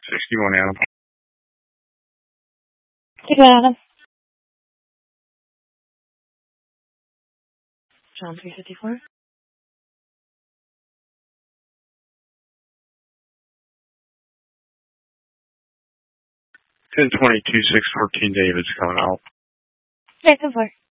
61 Adam. Keep it, Adam. John 354. 1022 614 David's coming out. Okay, come for it.